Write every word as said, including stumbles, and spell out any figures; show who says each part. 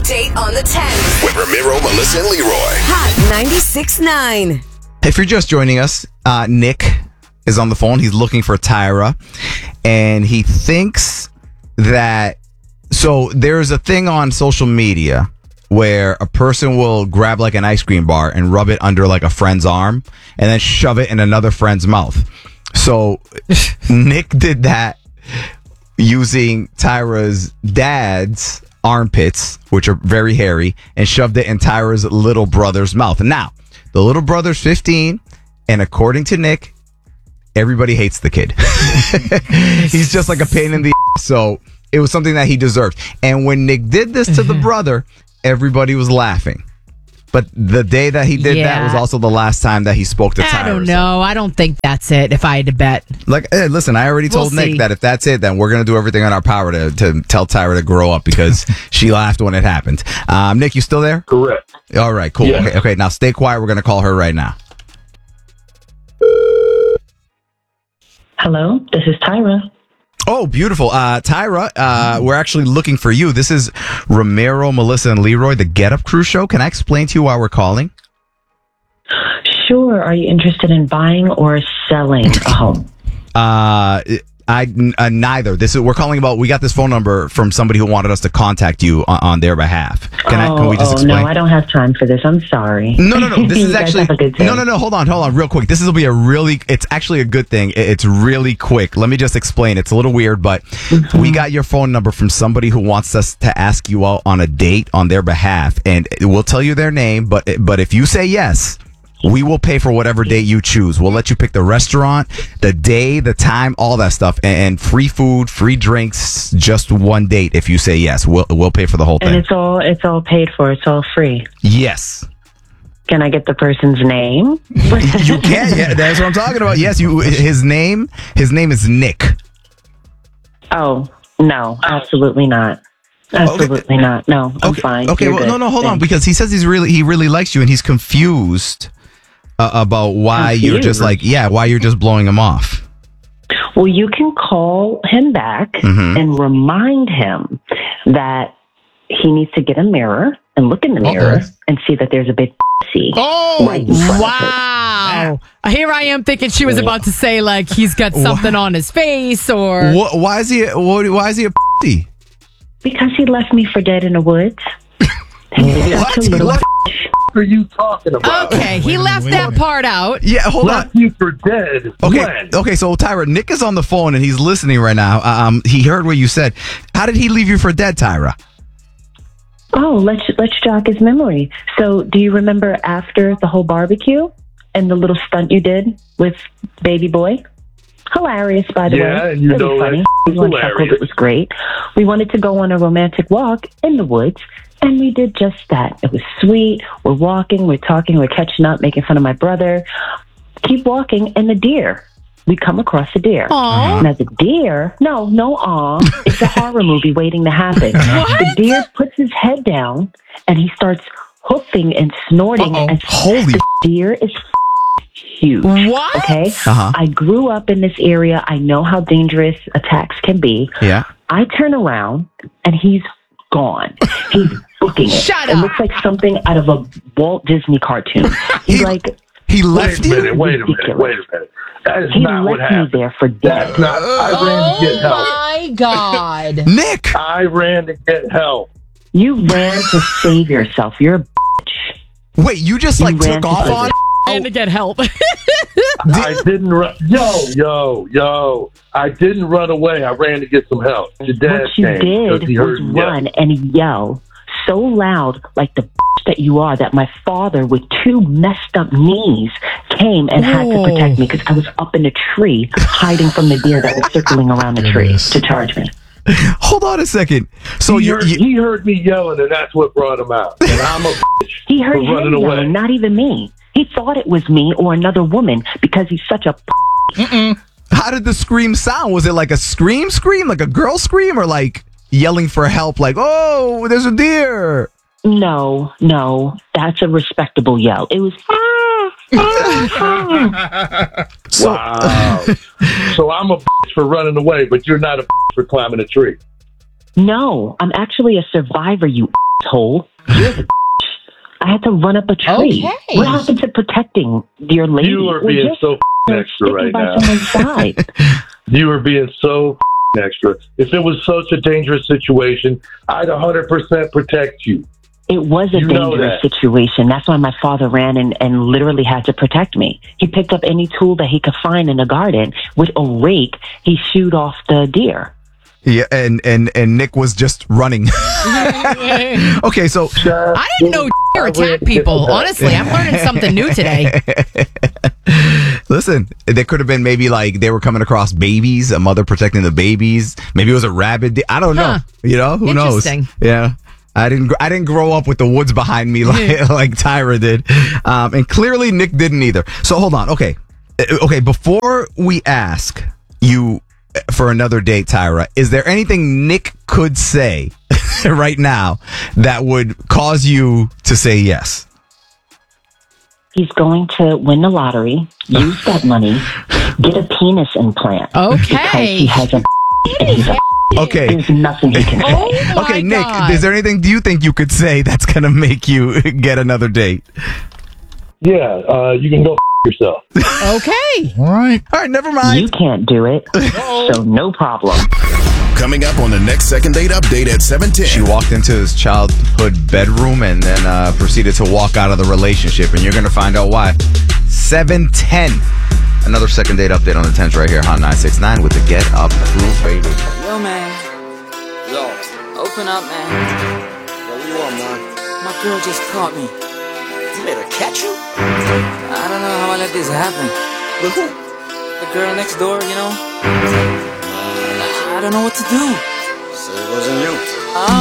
Speaker 1: Update on the tens.
Speaker 2: With Ramiro, Melissa, and Leroy.
Speaker 1: Hot ninety-six point nine.
Speaker 3: If you're just joining us, uh, Nick is on the phone. He's looking for Tyra, and he thinks that... So there's a thing on social media where a person will grab like an ice cream bar and rub it under like a friend's arm and then shove it in another friend's mouth. So Nick did that using Tyra's dad's armpits, which are very hairy, and shoved it in Tyra's little brother's mouth. And now, the little brother's fifteen, and according to Nick, everybody hates the kid. He's just like a pain in the ass. So it was something that he deserved. And when Nick did this to the brother, everybody was laughing. But the day that he did
Speaker 4: Yeah.
Speaker 3: that was also the last time that he spoke to Tyra.
Speaker 4: I don't know. I don't think that's it, if I had to bet.
Speaker 3: Like, hey, listen, I already told
Speaker 4: We'll
Speaker 3: Nick
Speaker 4: see.
Speaker 3: that if that's it, then we're going to do everything in our power to, to tell Tyra to grow up because she laughed when it happened. Um, Nick, you still there?
Speaker 5: Correct.
Speaker 3: All right, cool.
Speaker 5: Yeah.
Speaker 3: Okay, okay, now stay quiet. We're going to call her right now.
Speaker 6: Hello, this is Tyra.
Speaker 3: Oh, beautiful. Uh, Tyra, uh, we're actually looking for you. This is Ramiro, Melissa, and Leroy, the Get Up Crew show. Can I explain to you why we're calling?
Speaker 6: Sure, are you interested in buying or selling a home?
Speaker 3: Uh, I uh, neither. This is we're calling about. We got this phone number from somebody who wanted us to contact you on, on their behalf. Can
Speaker 6: oh,
Speaker 3: I? Can we just
Speaker 6: oh,
Speaker 3: explain?
Speaker 6: no, I don't have time for this. I'm sorry.
Speaker 3: No, no, no. This
Speaker 6: You
Speaker 3: is
Speaker 6: guys
Speaker 3: actually
Speaker 6: have a good day.
Speaker 3: no, no, no. Hold on, hold on, real quick. This will be a really. It's actually a good thing. It- It's really quick. Let me just explain. It's a little weird, but we got your phone number from somebody who wants us to ask you out on a date on their behalf, and we'll tell you their name. But but if you say yes, we will pay for whatever date you choose. We'll let you pick the restaurant, the day, the time, all that stuff, and, and free food, free drinks, just one date. If you say yes, we'll we'll pay for the whole
Speaker 6: And
Speaker 3: thing.
Speaker 6: it's all it's all paid for. It's all free.
Speaker 3: Yes.
Speaker 6: Can I get the person's name?
Speaker 3: You can, yeah, that's what I'm talking about. Yes, you. His name, his name is Nick.
Speaker 6: Oh, no, absolutely not. Absolutely not. No, I'm
Speaker 3: Okay,
Speaker 6: fine.
Speaker 3: okay.
Speaker 6: You're
Speaker 3: Well,
Speaker 6: good.
Speaker 3: no, no, hold on,
Speaker 6: Thanks.
Speaker 3: because he says he's really, he really likes you, and he's confused uh, about why you're just
Speaker 6: Confused?
Speaker 3: like, yeah, why you're just blowing him off.
Speaker 6: Well, you can call him back
Speaker 3: Mhm.
Speaker 6: and remind him that he needs to get a mirror and look in the mirror
Speaker 3: Okay.
Speaker 6: and see that there's a big C.
Speaker 3: Oh,
Speaker 6: right in front of
Speaker 4: Wow. Here I am thinking she was about to say, like, he's got something on his face or...
Speaker 3: What, why is he? What, why is he a p?
Speaker 6: Because he left me for dead in the woods. And he's
Speaker 3: What?
Speaker 6: such a
Speaker 3: He
Speaker 6: little
Speaker 3: left-
Speaker 5: What are you talking about?
Speaker 4: Okay, he left that part out.
Speaker 3: Yeah, hold on.
Speaker 5: Left you for dead.
Speaker 3: Okay,
Speaker 5: When?
Speaker 3: okay. So Tyra, Nick is on the phone and he's listening right now. Um, he heard what you said. How did he leave you for dead, Tyra?
Speaker 6: Oh, let's let's jog his memory. So, do you remember after the whole barbecue and the little stunt you did with baby boy? Hilarious, by the
Speaker 5: Yeah,
Speaker 6: way.
Speaker 5: and you
Speaker 6: really
Speaker 5: know
Speaker 6: funny.
Speaker 5: that was
Speaker 6: Everyone chuckled.
Speaker 5: hilarious.
Speaker 6: It was great. We wanted to go on a romantic walk in the woods, and we did just that. It was sweet. We're walking, we're talking, we're catching up, making fun of my brother. Keep walking, and the deer. We come across a deer.
Speaker 4: Aw.
Speaker 6: Now the deer, no, no, aw, it's a horror movie waiting to happen. The deer puts his head down and he starts hoofing and snorting.
Speaker 3: Uh-oh.
Speaker 6: And
Speaker 3: Holy
Speaker 6: the deer is huge.
Speaker 4: What?
Speaker 6: Okay,
Speaker 3: Uh-huh.
Speaker 6: I grew up in this area. I know how dangerous attacks can be.
Speaker 3: Yeah.
Speaker 6: I turn around and he's gone. He's booking it.
Speaker 4: Shut
Speaker 6: it
Speaker 4: up.
Speaker 6: looks like something out of a Walt Disney cartoon. He's
Speaker 3: He-
Speaker 6: like,
Speaker 3: He
Speaker 5: Wait
Speaker 3: left
Speaker 5: a
Speaker 3: you.
Speaker 5: minute. Wait a minute.
Speaker 6: Ridiculous.
Speaker 5: Wait a minute. That is
Speaker 6: he
Speaker 5: not what
Speaker 6: left me
Speaker 5: happened.
Speaker 6: there for dead.
Speaker 5: That's not. I ran to get help.
Speaker 4: my God.
Speaker 3: Nick.
Speaker 5: I ran to get help.
Speaker 6: You ran to save yourself. You're a bitch.
Speaker 3: Wait, you just
Speaker 6: You
Speaker 3: like
Speaker 6: ran
Speaker 3: took
Speaker 6: to
Speaker 3: off
Speaker 6: save
Speaker 3: on?
Speaker 6: yourself.
Speaker 4: And to get help.
Speaker 5: I didn't run. Yo, yo, yo. I didn't run away. I ran to get some help. Your dad
Speaker 6: What you
Speaker 5: came because
Speaker 6: did
Speaker 5: he
Speaker 6: was
Speaker 5: heard me yell.
Speaker 6: run and yell so loud, like the bitch that you are, that my father with two messed up knees came and had to protect me because I was up in a tree hiding from the deer that was circling around the tree to charge me.
Speaker 3: Hold on a second. So
Speaker 5: he,
Speaker 3: you're.
Speaker 5: heard,
Speaker 3: You,
Speaker 5: he heard me yelling, and that's what brought him out. And I'm a bitch
Speaker 6: He heard
Speaker 5: for
Speaker 6: him
Speaker 5: running away.
Speaker 6: yelling, not even me. He thought it was me or another woman because he's such a p-
Speaker 3: how did the scream sound? Was it like a scream, scream, like a girl scream, or like yelling for help? Like, oh, there's a deer.
Speaker 6: No, no, that's a respectable yell. It was.
Speaker 3: So,
Speaker 5: Wow. So I'm a bitch for running away, but you're not a bitch for climbing a tree.
Speaker 6: No, I'm actually a survivor, you. hole. You're the I had to run up a tree.
Speaker 4: Okay.
Speaker 6: What happened to protecting your lady?
Speaker 5: You are
Speaker 6: We're
Speaker 5: being
Speaker 6: just
Speaker 5: so extra
Speaker 6: sticking
Speaker 5: right
Speaker 6: by
Speaker 5: now.
Speaker 6: someone's side.
Speaker 5: You are being so extra. If it was such a dangerous situation, I'd one hundred percent protect you.
Speaker 6: It was a
Speaker 5: You know
Speaker 6: dangerous
Speaker 5: that.
Speaker 6: situation. That's why my father ran and, and literally had to protect me. He picked up any tool that he could find in the garden. With a rake, he shooed off the deer.
Speaker 3: Yeah, and and and Nick was just running. Okay, so
Speaker 4: I didn't know deer attack people. Honestly, I'm learning something new today.
Speaker 3: listen, there could have been maybe like they were coming across babies, a mother protecting the babies. Maybe it was a rabid. de- I don't know.
Speaker 4: Huh.
Speaker 3: You know, who knows?
Speaker 4: Interesting.
Speaker 3: Yeah. I didn't. gr- I didn't grow up with the woods behind me like like Tyra did, um, and clearly Nick didn't either. So hold on. Okay, Uh, okay. Before we ask you for another date, Tyra, is there anything Nick could say right now that would cause you to say yes?
Speaker 6: He's going to win the lottery, use that money, get a penis implant. Because
Speaker 4: Okay.
Speaker 6: he has a and he's a
Speaker 3: Okay.
Speaker 6: There's nothing he can say.
Speaker 4: Oh my
Speaker 3: Okay, Nick,
Speaker 4: God.
Speaker 3: is there anything do you think you could say that's going to make you get another date?
Speaker 5: Yeah, uh, you can go yourself.
Speaker 4: Okay.
Speaker 3: All right. All right, never mind.
Speaker 6: You can't do it, so no problem.
Speaker 2: Coming up on the next second date update at seven ten.
Speaker 3: She walked into his childhood bedroom and then uh, proceeded to walk out of the relationship, and you're going to find out why. seven ten. Another second date update on the tens right here, Hot nine six nine with the Get Up Crew, baby.
Speaker 7: Yo, man. Yo. Open up, man.
Speaker 8: What do you want, man?
Speaker 7: My girl just caught me.
Speaker 8: You let her catch you?
Speaker 7: I don't know how I let this happen.
Speaker 8: With who?
Speaker 7: The girl next door, you know? I don't know what to do.
Speaker 8: So it wasn't you.
Speaker 7: Uh,